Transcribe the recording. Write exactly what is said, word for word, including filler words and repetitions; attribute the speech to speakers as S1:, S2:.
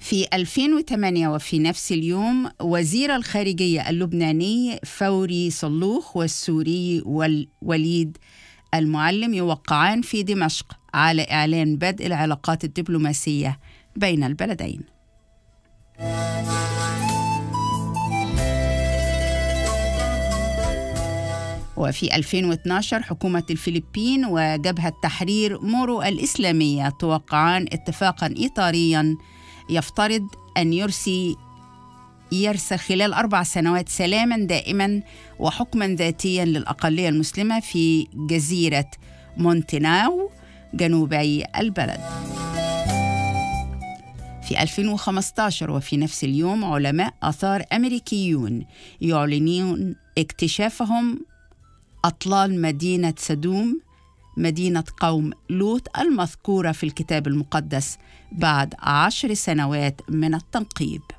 S1: في ألفين وثمانية وفي نفس اليوم وزير الخارجية اللبناني فوري صلوخ والسوري وليد المعلم يوقعان في دمشق على إعلان بدء العلاقات الدبلوماسية بين البلدين. وفي ألفين واثني عشر حكومة الفلبين وجبهة تحرير مورو الإسلامية توقعان اتفاقاً إطارياً يفترض أن يرسي يرسى خلال أربع سنوات سلاماً دائماً وحكماً ذاتياً للأقلية المسلمة في جزيرة مونتيناو جنوبي البلد. في ألفين وخمسة عشر وفي نفس اليوم علماء آثار أمريكيون يعلنون اكتشافهم أطلال مدينة سدوم، مدينة قوم لوط المذكورة في الكتاب المقدس بعد عشر سنوات من التنقيب.